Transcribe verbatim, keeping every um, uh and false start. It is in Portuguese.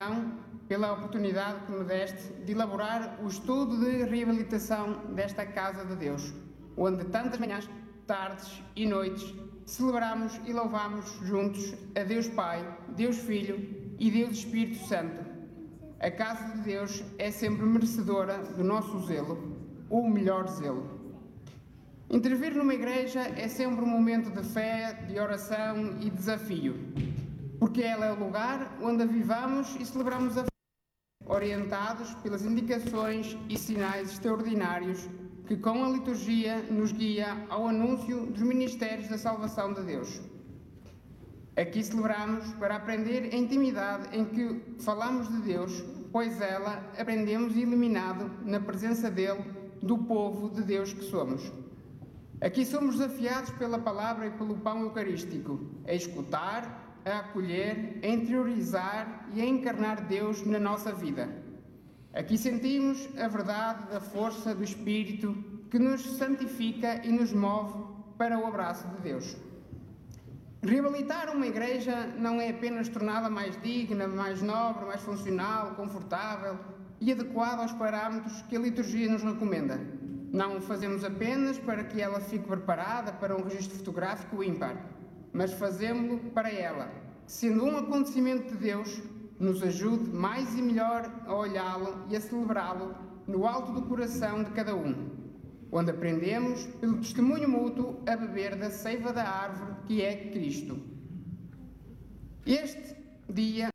pela oportunidade que me deste de elaborar o estudo de reabilitação desta Casa de Deus, onde tantas manhãs, tardes e noites celebramos e louvamos juntos a Deus Pai, Deus Filho e Deus Espírito Santo. A Casa de Deus é sempre merecedora do nosso zelo, ou melhor zelo. Intervir numa igreja é sempre um momento de fé, de oração e desafio, porque ela é o lugar onde avivamos e celebramos a fé, orientados pelas indicações e sinais extraordinários que com a liturgia nos guia ao anúncio dos ministérios da salvação de Deus. Aqui celebramos para aprender a intimidade em que falamos de Deus, pois ela aprendemos iluminado na presença dele, do povo de Deus que somos. Aqui somos desafiados pela palavra e pelo pão eucarístico, a escutar, a acolher, a interiorizar e a encarnar Deus na nossa vida. Aqui sentimos a verdade da força do Espírito que nos santifica e nos move para o abraço de Deus. Reabilitar uma igreja não é apenas torná-la mais digna, mais nobre, mais funcional, confortável e adequada aos parâmetros que a liturgia nos recomenda. Não o fazemos apenas para que ela fique preparada para um registro fotográfico ímpar, mas fazemos-lo para ela, sendo um acontecimento de Deus, nos ajude mais e melhor a olhá-lo e a celebrá-lo no alto do coração de cada um, onde aprendemos, pelo testemunho mútuo, a beber da seiva da árvore que é Cristo. Este dia